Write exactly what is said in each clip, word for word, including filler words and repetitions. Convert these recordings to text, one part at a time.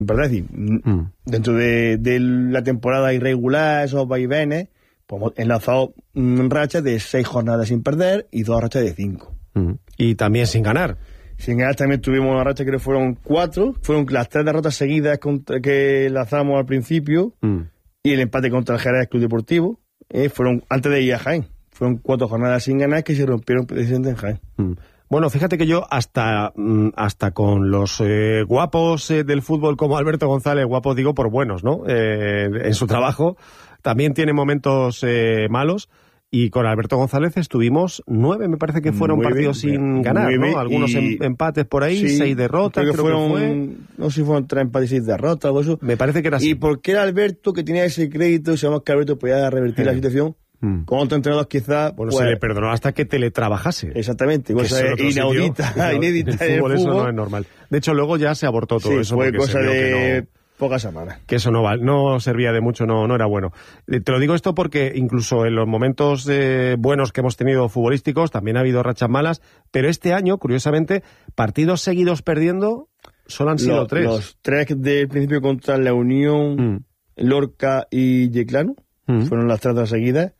¿Verdad? Es decir, mm. dentro de, de la temporada irregular, esos vaivenes, pues hemos enlazado mm, rachas de seis jornadas sin perder y dos rachas de cinco. Mm. Y también sin ganar. Sin ganar también tuvimos una racha que fueron cuatro, fueron las tres derrotas seguidas contra, que lanzamos al principio, mm. y el empate contra el Jerez Club Deportivo, eh, fueron antes de ir a Jaén. Fueron cuatro jornadas sin ganar que se rompieron precisamente en Jaén. Mm. Bueno, fíjate que yo hasta hasta con los eh, guapos eh, del fútbol como Alberto González, guapos digo por buenos, ¿no? Eh, en su trabajo también tiene momentos eh, malos, y con Alberto González estuvimos nueve, me parece que fueron nueve, partidos sin ganar, nueve, ¿no? Algunos y... empates por ahí, sí, seis derrotas, creo que, creo fueron, que fue. No sé si fueron tres empates y seis derrotas, algo eso. Me parece que era así. Y porque era Alberto que tenía ese crédito, y sabemos que Alberto podía revertir sí. la situación. Mm. Con otros entrenadores quizás... Bueno, pues, se le perdonó hasta que teletrabajase. Exactamente, cosa inaudita, sitio, inédita. El fútbol, el fútbol eso no es normal. De hecho, luego ya se abortó todo sí, eso. Fue cosa de no, pocas semanas. Que eso no, no servía de mucho, no, no era bueno. Te lo digo esto porque incluso en los momentos eh, buenos que hemos tenido futbolísticos también ha habido rachas malas, pero este año, curiosamente, partidos seguidos perdiendo solo han sido los, tres. Los tres del principio contra la Unión, mm. Lorca y Yeclano, mm. fueron las tres seguidas.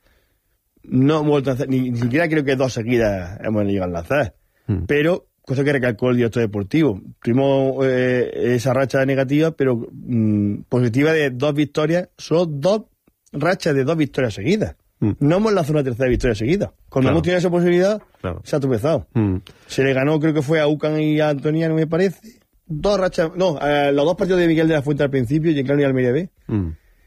No hemos vuelto a hacer, ni, ni siquiera creo que dos seguidas hemos llegado a lanzar, mm. pero cosa que recalcó el director deportivo. Tuvimos eh, esa racha negativa, pero mm, positiva de dos victorias, solo dos rachas de dos victorias seguidas. Mm. No hemos lanzado una tercera victoria seguida. Cuando claro. hemos tenido esa posibilidad, claro. se ha tropezado. Mm. Se le ganó, creo que fue a Ucan y a Antoniano, me parece. Dos rachas, no, eh, los dos partidos de Miguel de la Fuente al principio, Yeclano y Almería B. Mm.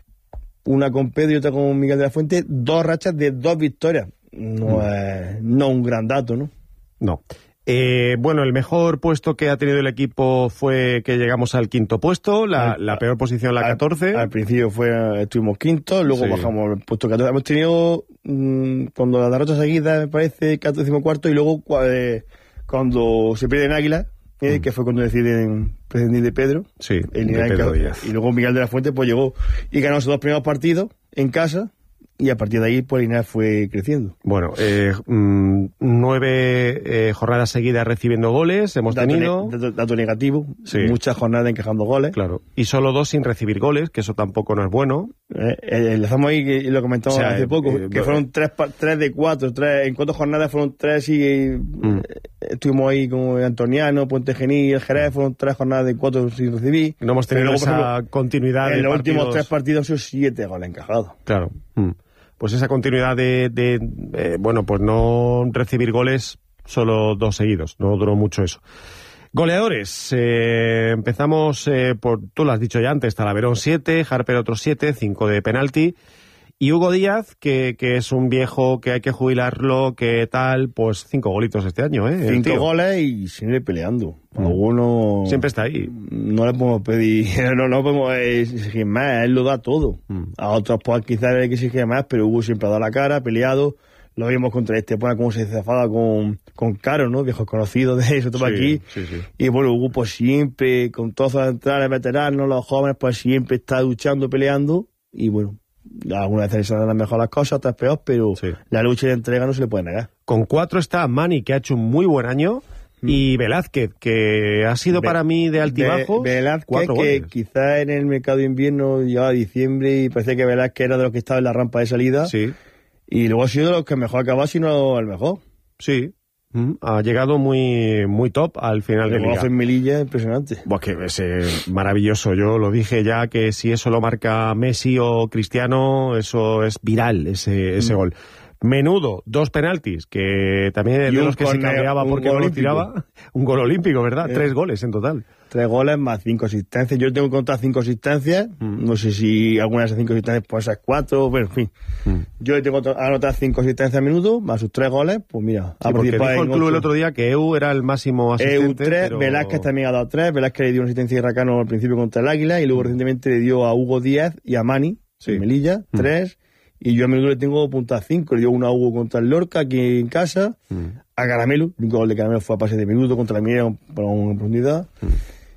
Una con Pedro y otra con Miguel de la Fuente, dos rachas de dos victorias. No mm. es no un gran dato, ¿no? No. Eh, bueno, el mejor puesto que ha tenido el equipo fue que llegamos al quinto puesto, la, al, la peor posición la al, catorce. Al principio fue estuvimos quinto, luego sí. bajamos al puesto catorce. Hemos tenido, mmm, cuando la derrota seguida, me parece, catorce cuarto, y luego eh, cuando se pierde en Águila, eh, mm. que fue cuando deciden prescindir de Pedro. Sí, el de Pedro Díaz. Y luego Miguel de la Fuente pues llegó y ganó esos dos primeros partidos en casa. Y a partir de ahí, pues Linares fue creciendo. Bueno, eh, mmm, nueve eh, jornadas seguidas recibiendo goles, hemos dato tenido... Ne dato, dato negativo, sí. muchas jornadas encajando goles. Claro, y solo dos sin recibir goles, que eso tampoco no es bueno. Eh, eh, estamos ahí, que lo comentamos o sea, hace poco, eh, que eh, fueron tres, tres de cuatro, tres, en cuatro jornadas fueron tres y... Mm. Eh, estuvimos ahí con Antoniano, Puente Genil, el Jerez, fueron tres jornadas de cuatro sin recibir. No hemos tenido luego, esa ejemplo, continuidad en de los partidos... últimos tres partidos han sido siete goles encajados. Claro. Mm. Pues esa continuidad de, de eh, bueno, pues no recibir goles, solo dos seguidos, no duró mucho eso. Goleadores, eh, empezamos eh, por, tú lo has dicho ya antes, Talaverón siete, Harper otros siete, cinco de penalti, y Hugo Díaz, que, que es un viejo que hay que jubilarlo, que tal, pues cinco golitos este año, ¿eh? Cinco goles y sigue peleando. Mm. Alguno... Siempre está ahí. No le podemos pedir, no, no podemos exigir más, él lo da todo. Mm. A otros pues quizás hay que exigir más, pero Hugo siempre ha dado la cara, peleado. Lo vimos contra este, pues como se zafaba con, con Caro, ¿no? Viejos conocidos de eso, todo sí, aquí. Sí, sí. Y bueno, Hugo pues siempre, con todos los centrales, veteranos, los jóvenes, pues siempre está luchando, peleando. Y bueno, algunas veces se dan mejor las cosas, otras peor, pero sí. la lucha y la entrega no se le puede negar. Con cuatro está Mani, que ha hecho un muy buen año, mm. y Velázquez, que ha sido Be para mí de altibajos. Be Velázquez, cuatro que goles. Quizá en el mercado de invierno llegaba a diciembre y parecía que Velázquez era de los que estaba en la rampa de salida. Sí. Y luego ha sido de los que mejor acababa, si no el mejor. Sí. Mm, ha llegado muy muy top al final de liga. Hace Melilla, impresionante. Buah, que es eh, maravilloso. Yo lo dije ya, que si eso lo marca Messi o Cristiano, eso es viral, ese, ese mm. gol. Menudo, dos penaltis, que también es de los que se cabreaba porque no lo tiraba. Un gol olímpico, ¿verdad? Eh. Tres goles en total. Tres goles más cinco asistencias. Yo tengo que contar cinco asistencias. Mm. No sé si alguna de esas cinco asistencias, pues esas cuatro, bueno, en fin. Mm. Yo le tengo que anotar cinco asistencias a menudo, más sus tres goles, pues mira. Sí, porque dijo el club el otro día que Eu era el máximo asistente. Eu tres, pero... Velázquez también ha dado tres. Velázquez le dio una asistencia a Racano al principio contra el Águila y luego mm. recientemente le dio a Hugo Díaz y a Mani, sí. en Melilla, mm. tres. Y yo a menudo le tengo puntas cinco. Le dio una a Hugo contra el Lorca aquí en casa. Mm. A Caramelo. El único gol de Caramelo fue a pase de minuto contra la Minería por una profundidad. Mm.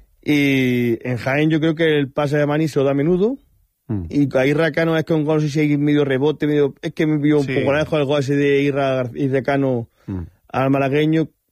Y en Jaén yo creo que el pase de Mani se lo da a menudo. Mm. Y ahí Racano es que un gol, no sé si hay medio rebote, medio, es que me vio un sí. poco lejos el gol ese de Irra, Irra Cano mm. al malagueño.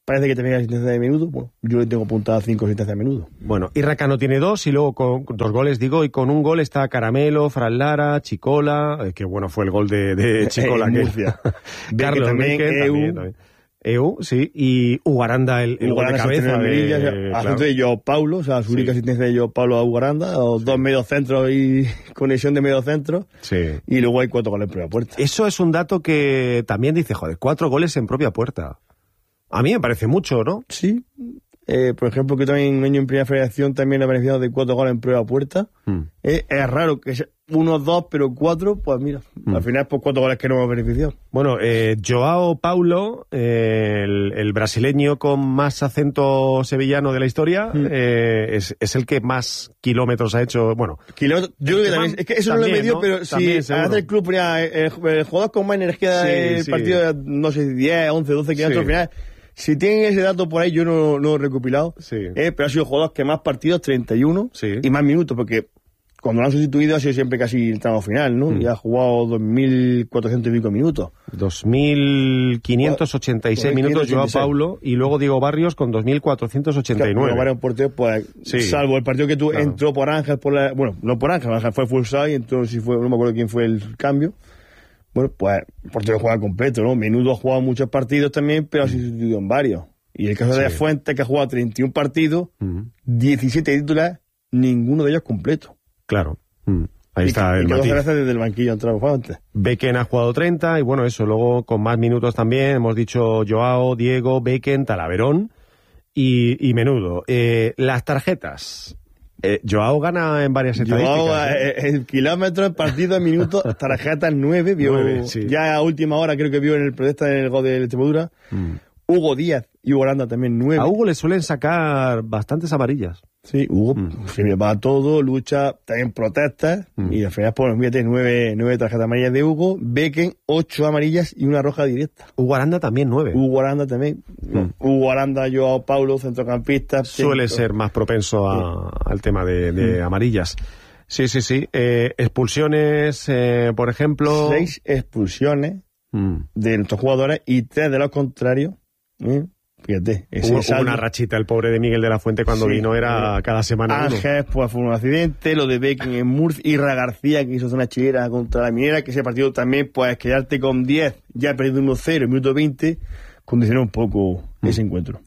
parece que tenía asistencia de menudo. Bueno, yo le tengo apuntado cinco asistencias de menudo. Bueno, y Rácano tiene dos, y luego con dos goles, digo, y con un gol está Caramelo, Fran Lara, Chicola, eh, que bueno fue el gol de, de Chicola. En Murcia. Carlos también, Beque, Eu, también, también. Eu, sí, y Ugaranda, el, el gol de cabeza. Melilla, de, o sea, claro. de Joao Paulo, o sea, su única sí. asistencia de Joao Paulo a Ugaranda, o sí. dos mediocentros y conexión de mediocentros, sí. y luego hay cuatro goles en propia puerta. Eso es un dato que también dice, joder, cuatro goles en propia puerta. A mí me parece mucho, ¿no? Sí. Eh, por ejemplo, que también un año en Primera Federación también ha beneficiado de cuatro goles en prueba a puerta. Mm. Eh, es raro que sea unos dos, pero cuatro, pues mira, mm. al final pues cuatro goles que no hemos beneficiado. Bueno, eh, Joao Paulo, eh, el, el brasileño con más acento sevillano de la historia, mm. eh, es, es el que más kilómetros ha hecho. Bueno, kilómetros, yo creo que también, es que eso también, no lo he medido, ¿no? Pero también, si hace el club ponía el, el jugador con más energía sí, del sí. partido, no sé, diez, once, doce kilómetros, sí. al final. Si tienen ese dato por ahí, yo no, no lo he recopilado, sí. eh, pero ha sido el jugador que más partidos, treinta y uno, sí. y más minutos, porque cuando lo han sustituido ha sido siempre casi el tramo final, ¿no? Mm. Y ha jugado dos mil cuatrocientos y pico minutos. dos mil quinientos ochenta y seis minutos Joao Paulo, y luego Diego Barrios con dos mil cuatrocientos ochenta y nueve. Claro, varios porteros, pues, sí. salvo el partido que tú claro. entró por Ángel, por la, bueno, no por Ángel, Ángel fue full side, entonces si fue, no me acuerdo quién fue el cambio. Bueno, pues el portero juega completo, ¿no? Menudo ha jugado muchos partidos también, pero ha sustituido en varios. Y el caso sí. de Fuentes, que ha jugado treinta y uno partidos, uh-huh. diecisiete titulares, ninguno de ellos completo. Claro. Mm. Ahí y está que, el y matiz. Que desde el banquillo entrado Fuentes. Becken ha jugado treinta, y bueno, eso, luego con más minutos también, hemos dicho Joao, Diego, Becken, Talaverón y, y Menudo. Eh, las tarjetas... Eh, Joao gana en varias estadísticas. Joao, ¿eh? el kilómetro, en partido, en minutos, tarjetas nueve, vio, nueve, sí. ya a última hora creo que vio en el protesta en el gol de Extremadura. Mm. Hugo Díaz y Hugo Aranda también nueve. A Hugo le suelen sacar bastantes amarillas. Sí, Hugo mm. se le va a todo, lucha, también protesta, mm. y al final, pues, fíjate, nueve, nueve tarjetas amarillas de Hugo, Becken, ocho amarillas y una roja directa. Hugo Aranda también nueve. Hugo Aranda también. Mm. Hugo Aranda, Joao Paulo, centrocampista. Suele ser más propenso a, sí. al tema de, de mm. amarillas. Sí, sí, sí. Eh, expulsiones, eh, por ejemplo... Seis expulsiones mm. de nuestros jugadores y tres de los contrarios. ¿eh? Fíjate, ese hubo, saldo, hubo una rachita el pobre de Miguel de la Fuente cuando sí, vino, era cada semana Ángel, uno. Pues fue un accidente, lo de Becken en Murcia, Irra García, que hizo una chilera contra la Minera, que ese partido también, pues quedarte con diez, ya perdido uno cero, en minuto veinte, condicionó un poco mm. ese encuentro.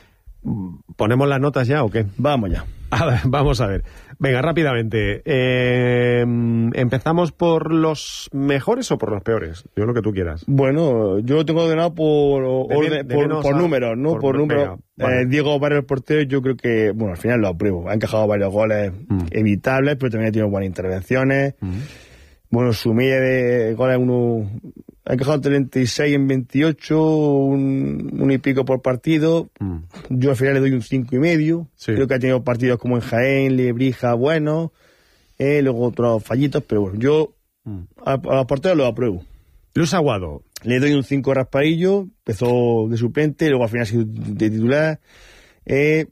¿Ponemos las notas ya o qué? Vamos ya. A ver, vamos a ver. Venga, rápidamente. Eh, ¿Empezamos por los mejores o por los peores? Yo lo que tú quieras. Bueno, yo lo tengo ordenado por orden, de por, por a, números, ¿no? Por, por números. Vale. Eh, Diego Barrio, el portero, yo creo que, bueno, al final lo apruebo. Ha encajado varios goles mm. evitables, pero también ha tenido buenas intervenciones. Mm. Bueno, su media de goles, uno... Ha encajado treinta y seis en veintiocho, un, un y pico por partido. Mm. Yo al final le doy un cinco y medio. Sí. Creo que ha tenido partidos como en Jaén, Lebrija, bueno. Eh, luego otros fallitos, pero bueno, yo mm. a, a los porteros los apruebo. Luis Aguado. Le doy un cinco raspadillo, empezó de suplente, luego al final ha sido de titular. Eh,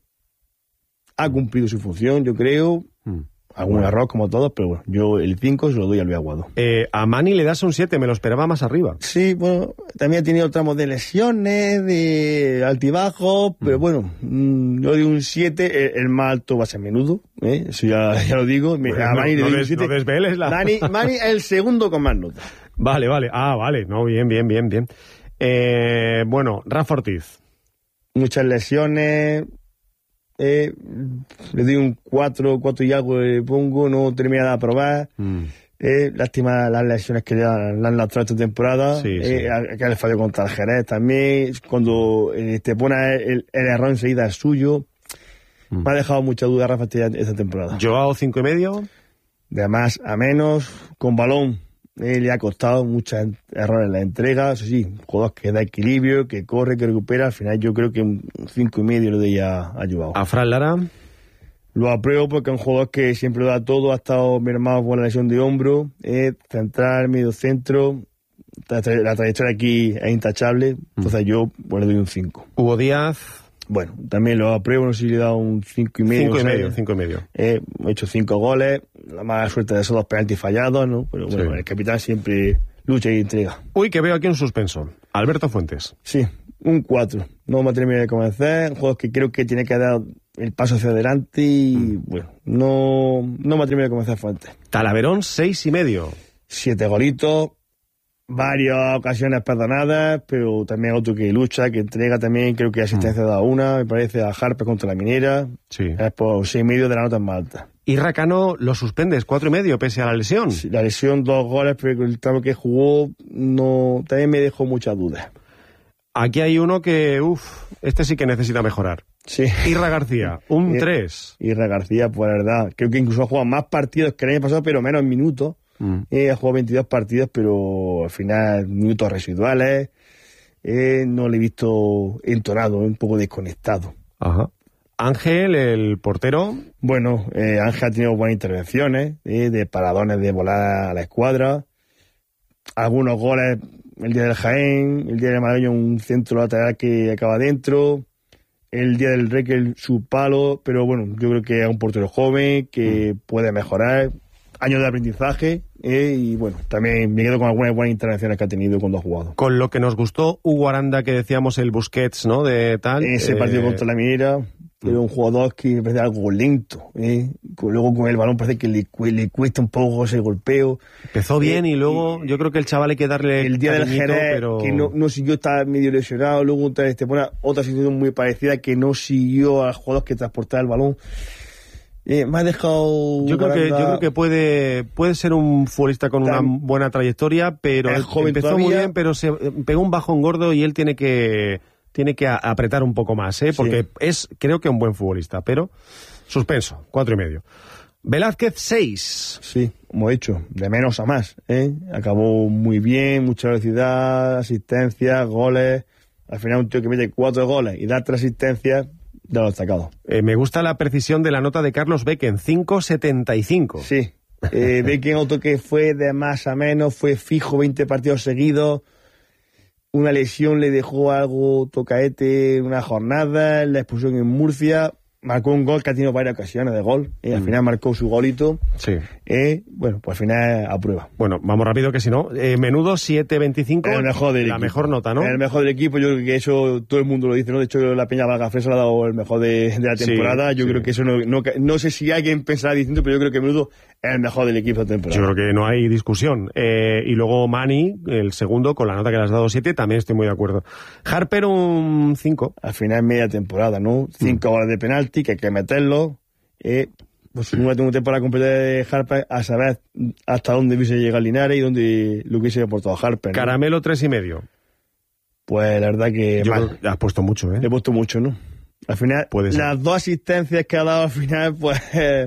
ha cumplido su función, yo creo. Mm. Algún bueno. error como todos, pero bueno, yo el cinco se lo doy a Luis Aguado. Eh, a Mani le das un siete, me lo esperaba más arriba. Sí, bueno, también ha tenido tramos de lesiones, de altibajos, pero mm. bueno, mmm, yo doy un siete, el, el más alto va a ser Menudo, ¿eh? Eso ya, ya lo digo. Bueno, a Mani no, le doy no un siete. No desveles la... Mani, Mani es el segundo con más notas. Vale, vale, ah, vale, no, bien, bien, bien, bien. Eh, bueno, Rafa Ortiz. Muchas lesiones... Eh, le doy un cuatro, cuatro y algo le pongo, no termina de aprobar. Mm. Eh, lástima las lesiones que le han, le han lastrado esta temporada. Sí, eh, sí. Que le falló contra el Jerez también. Cuando eh, te pone el, el error enseguida es suyo. Mm. Me ha dejado mucha duda Rafa esta, esta temporada. Joao cinco y medio. De más a menos, con balón. Eh, le ha costado muchos errores en la entrega, eso sí, jugador que da equilibrio, que corre, que recupera. Al final yo creo que un cinco y medio le doy a, a Joao. ¿A Fran Lara? Lo apruebo porque es un jugador que siempre lo da todo, ha estado mermado por la lesión de hombro, eh, central, medio centro, la, tra la trayectoria aquí es intachable, entonces mm. yo pues, le doy un cinco. Hugo Díaz... Bueno, también lo apruebo, no sé si le he dado un cinco y medio. cinco y o sea, medio, cinco y medio. Eh, he hecho cinco goles, la mala suerte de esos dos penaltis fallados, ¿no? Pero bueno, sí. El capitán siempre lucha y entrega. Uy, que veo aquí un suspenso. Alberto Fuentes. Sí, Un cuatro. No me terminé de convencer. Juegos que creo que tiene que dar el paso hacia adelante y, mm. bueno, no, no me terminé de convencer Fuentes. Talaverón, seis y medio. Siete golitos, varias ocasiones perdonadas, pero también otro que lucha, que entrega también, creo que asistencia mm. da una, me parece, a Harper contra la Minera. Sí. Es por seis y medio de la nota más alta. Y Racano lo suspendes, cuatro y medio, pese a la lesión. Sí, la lesión, dos goles, pero el tramo que jugó no también me dejó muchas dudas. Aquí hay uno que, uff, este sí que necesita mejorar. Sí. Irra García, un tres. Irra García, pues la verdad, creo que incluso ha jugado más partidos que el año pasado, pero menos minutos. Mm. Eh, ha jugado veintidós partidos, pero al final minutos residuales. Eh, no le he visto entonado, un poco desconectado. Ajá. Ángel, el portero. Bueno, eh, Ángel ha tenido buenas intervenciones, eh, de paradones de volar a la escuadra. Algunos goles, el día del Jaén, el día del Malagueño, un centro lateral que acaba dentro. El día del Requel, su palo. Pero bueno, yo creo que es un portero joven que mm. puede mejorar. Años de aprendizaje. Eh, y bueno, también me quedo con algunas buenas intervenciones que ha tenido cuando ha jugado. Con lo que nos gustó Hugo Aranda, que decíamos el Busquets, ¿no? De tal. Ese eh... partido contra la Minera. Era un jugador que me parece algo lento, ¿eh? Luego con el balón parece que le, le cuesta un poco ese golpeo. Empezó bien eh, y luego y, yo creo que el chaval hay que darle el día del Jerez, pero... que no, no siguió, estaba medio lesionado. Luego este, bueno, otra situación muy parecida, que no siguió a los jugadores que transportaban el balón. Eh, me ha dejado... Yo creo, que, yo creo que puede puede ser un futbolista con Tan, una buena trayectoria, pero empezó todavía. Muy bien, pero se pegó un bajón gordo y él tiene que... tiene que apretar un poco más, ¿eh? Porque sí. es, creo que un buen futbolista, pero suspenso, cuatro y medio. Velázquez, seis. Sí, como he dicho, de menos a más, ¿eh? Acabó muy bien, mucha velocidad, asistencia, goles. Al final un tío que mete cuatro goles y da tres asistencias, de lo destacado. Eh, me gusta la precisión de la nota de Carlos Becken, cinco setenta y cinco. Sí, eh, Becken otro que fue de más a menos, fue fijo veinte partidos seguidos. Una lesión le dejó algo tocaete en una jornada, la expulsión en Murcia, marcó un gol que ha tenido varias ocasiones de gol, y al mm. final marcó su golito. Sí. Eh, bueno, pues al final aprueba. Bueno, vamos rápido que si no, eh, Menudo siete veinticinco, el mejor del la equipo. Mejor nota, ¿no? El mejor del equipo, yo creo que eso todo el mundo lo dice, ¿no? De hecho, la Peña Valgafresa le ha dado el mejor de, de la temporada. Sí, yo sí. creo que eso no, no, no sé si alguien pensará distinto, pero yo creo que Menudo es el mejor del equipo de temporada. Yo creo que no hay discusión. Eh, y luego Mani, el segundo, con la nota que le has dado siete, también estoy muy de acuerdo. Harper un cinco. Al final media temporada, ¿no? cinco mm. horas de penalti, que hay que meterlo. Eh, pues una temporada completa de Harper, a saber hasta dónde hubiese llegado Linares y dónde lo hubiese aportado Harper, ¿no? Caramelo tres y medio. Pues la verdad que Yo mal. Le has puesto mucho, ¿eh? Le he puesto mucho, ¿no? Al final, las dos asistencias que ha dado al final, pues...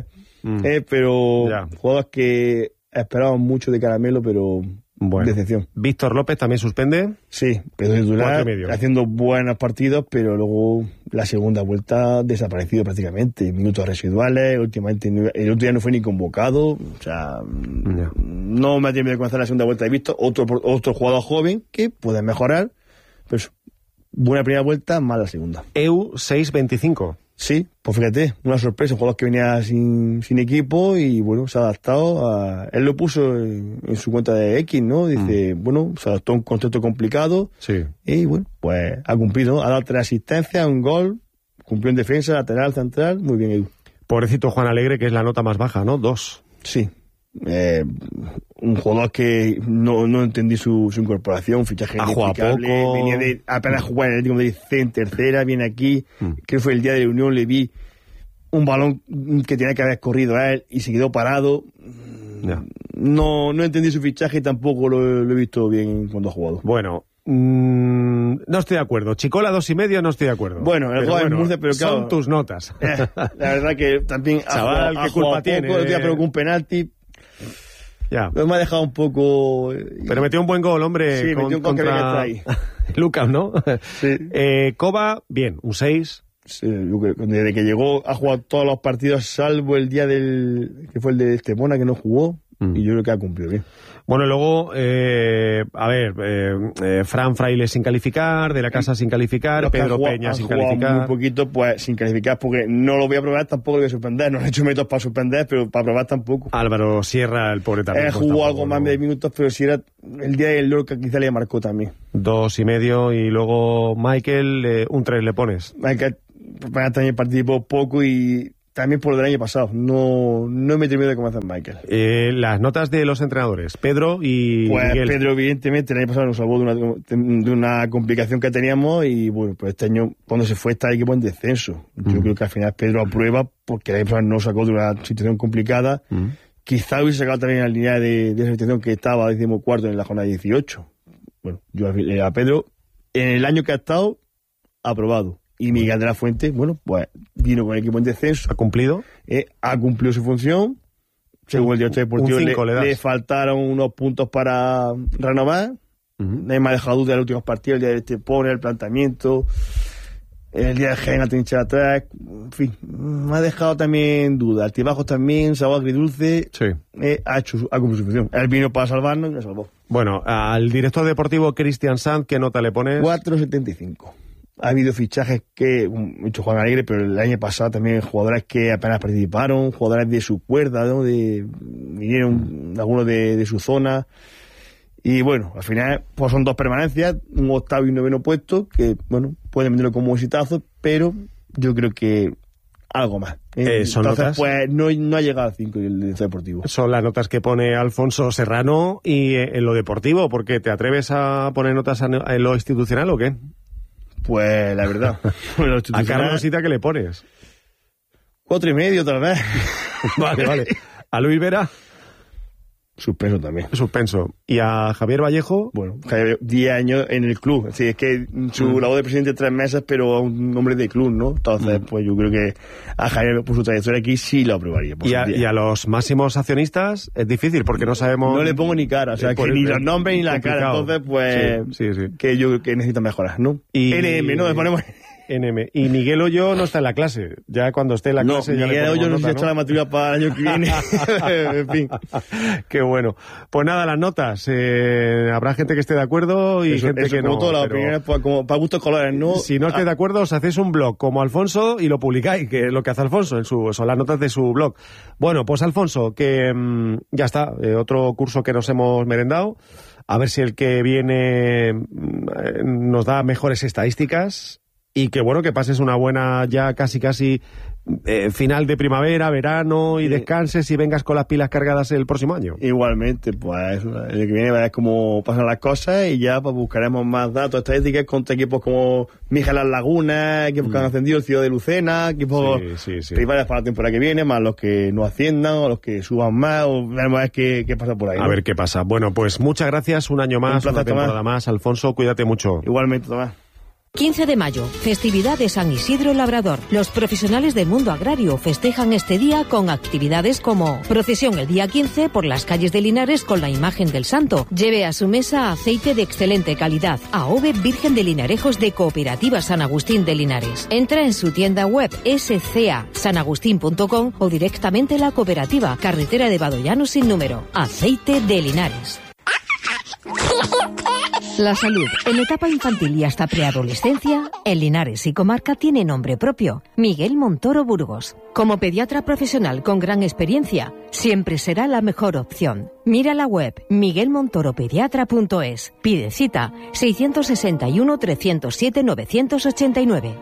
Mm. Eh, pero ya. Jugadores que esperaban mucho de Caramelo, pero bueno. Decepción. Víctor López también suspende. Sí, pero titular, haciendo buenos partidos, pero luego la segunda vuelta ha desaparecido prácticamente. Minutos residuales, últimamente el otro día no fue ni convocado. O sea, ya. no me ha tenido que comenzar la segunda vuelta. He visto otro, otro jugador joven que puede mejorar, pero buena primera vuelta, mala segunda. E U seis veinticinco. Sí, pues fíjate, una sorpresa, un jugador que venía sin, sin equipo y bueno, se ha adaptado a... Él lo puso en, en su cuenta de X, ¿no? Dice, mm. bueno, se adaptó a un contexto complicado. Sí. Y bueno, pues ha cumplido, ha dado tres asistencias, un gol, cumplió en defensa, lateral, central, muy bien, Edu. Pobrecito Juan Alegre, que es la nota más baja, ¿no? Dos. Sí. Eh, un jugador que no, no entendí su, su incorporación, un fichaje inexplicable, venía de apenas jugar en el Atlético de Madrid en tercera, viene aquí, mm. creo que fue el día de la Unión, le vi un balón que tenía que haber corrido a él y se quedó parado. Ya. No, no entendí su fichaje y tampoco lo, lo he visto bien cuando ha jugado. Bueno, mmm, no estoy de acuerdo. Chicola dos y medio, no estoy de acuerdo. Bueno, el juego es Murcia, pero claro, son tus notas. Eh, la verdad que también Chaval, ha jugado, ¿qué ha culpa tiene? Poco, el día pero con un penalti. Ya. Pero me ha dejado un poco... Pero metió un buen gol, hombre. Sí, con, metió un gol contra... ahí. Lucas, ¿no? Sí. Eh, Coba, bien, un seis. Sí, desde que llegó ha jugado todos los partidos, salvo el día del... que fue el de Estepona, que no jugó. Mm. Y yo creo que ha cumplido bien. Bueno, y luego, eh, a ver, eh, eh, Fran Fraile sin calificar, De la Casa sin calificar, Pedro jugado, Peña sin calificar. Muy poquito, pues sin calificar, porque no lo voy a probar, tampoco lo voy a suspender. No he hecho métodos para suspender, pero para probar tampoco. Álvaro Sierra, el pobre también. He pues, jugado algo más de minutos, pero si era el día del Lorca quizá le marcó también. Dos y medio, y luego Michael, eh, un tres le pones. Michael también participó poco y también por el del año pasado. No, no me he temido de cómo hacer Michael. Eh, las notas de los entrenadores, Pedro y pues Miguel. Pedro, evidentemente, el año pasado nos salvó de una, de una complicación que teníamos y, bueno, pues este año, cuando se fue, está el equipo en descenso. Yo mm. creo que al final Pedro aprueba porque el año pasado no sacó de una situación complicada. Mm. Quizá hubiese sacado también la línea de, de esa situación que estaba decimocuarto en la jornada dieciocho. Bueno, yo a Pedro, en el año que ha estado, aprobado. Y Miguel de la Fuente, bueno, pues vino con el equipo en descenso. ¿Ha cumplido? Eh, ha cumplido su función. Según el director deportivo, le, le, le faltaron unos puntos para renovar. Uh-huh. Nadie me ha dejado duda de los últimos partidos, el día de este pone, el planteamiento, el día de Gena, trinchera atrás. En fin, me ha dejado también duda. Altibajos también, sabor agridulce. Sí. Eh, ha hecho su, ha cumplido su función. Él vino para salvarnos y nos salvó. Bueno, al director deportivo Cristian Sanz, ¿qué nota le pones? cuatro setenta y cinco. Ha habido fichajes que, mucho Juan Alegre, pero el año pasado también jugadores que apenas participaron, jugadores de su cuerda, ¿no? De, vinieron algunos de, de su zona. Y bueno, al final pues son dos permanencias, un octavo y un noveno puesto, que bueno, pueden venderlo como exitazo, pero yo creo que algo más. ¿eh? Eh, son Entonces, notas, pues no, no ha llegado al cinco el director deportivo. Son las notas que pone Alfonso Serrano y eh, en lo deportivo, porque ¿te atreves a poner notas en lo institucional o qué? Pues la verdad. ¿A Carlos Rosita qué le pones? Cuatro y medio, tal vez. Vale, vale. ¿A Luis Vera? Suspenso también. Suspenso. ¿Y a Javier Vallejo? Bueno, Javier, diez años en el club. Sí, es que su mm. labor de presidente tres meses, pero a un hombre de club, ¿no? Entonces, mm. pues yo creo que a Javier, por su trayectoria aquí, sí lo aprobaría. ¿Y a, ¿Y a los máximos accionistas? Es difícil, porque no sabemos... No le pongo ni cara, o sea, que ni los nombres ni la cara. Entonces, pues, sí, sí, sí. que yo creo que necesita mejorar, ¿no? Y... N M, ¿no? Le ponemos... N M. Y Miguel Hoyo no está en la clase. Ya cuando esté en la no, clase ya Miguel le Hoyo no se ha ¿no? hecho la matrícula para el año que viene. En fin. Qué bueno. Pues nada, las notas. Eh, habrá gente que esté de acuerdo y eso, gente eso que como no. Todas las pero... opiniones, pues, como para gustos colores, ¿no? Si no estáis de acuerdo, os hacéis un blog como Alfonso y lo publicáis, que es lo que hace Alfonso, en su, son las notas de su blog. Bueno, pues Alfonso, que mmm, ya está. Eh, otro curso que nos hemos merendado. A ver si el que viene eh, nos da mejores estadísticas. Y que bueno, que pases una buena ya casi casi eh, final de primavera, verano y sí. descanses y vengas con las pilas cargadas el próximo año. Igualmente, pues el que viene va a ver cómo pasan las cosas y ya pues buscaremos más datos estadísticas contra equipos como Mija Las Lagunas, equipos mm. que han ascendido el Ciudad de Lucena, equipos sí, sí, sí. rivales para la temporada que viene, más los que no asciendan o los que suban más, o veremos a ver qué, qué pasa por ahí. A ¿no? ver qué pasa. Bueno, pues muchas gracias, un año más, un placer, una temporada Tomás. más. Alfonso, cuídate mucho. Igualmente, Tomás. quince de mayo, festividad de San Isidro Labrador. Los profesionales del mundo agrario festejan este día con actividades como procesión el día quince por las calles de Linares con la imagen del santo. Lleve a su mesa aceite de excelente calidad. A O V E Virgen de Linarejos de Cooperativa San Agustín de Linares. Entra en su tienda web s c a san agustín punto com o directamente en la cooperativa, carretera de Badollano sin número. Aceite de Linares. La salud en etapa infantil y hasta preadolescencia en Linares y comarca tiene nombre propio: Miguel Montoro Burgos. Como pediatra profesional con gran experiencia, siempre será la mejor opción. Mira la web miguel montoro pediatra punto es. Pide cita seiscientos sesenta y uno, trescientos siete, novecientos ochenta y nueve.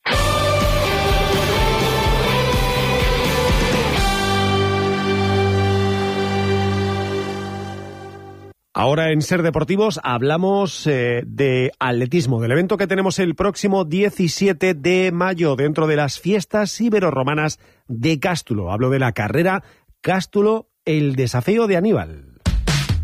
Ahora en Ser Deportivos hablamos eh, de atletismo, del evento que tenemos el próximo diecisiete de mayo dentro de las fiestas ibero-romanas de Cástulo. Hablo de la carrera Cástulo, el desafío de Aníbal.